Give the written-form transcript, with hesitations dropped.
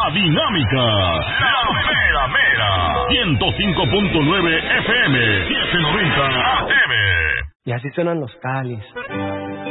La Dinámica. La Mera Mera. 105.9 FM. 790 AM. Y así suenan los Cáliz.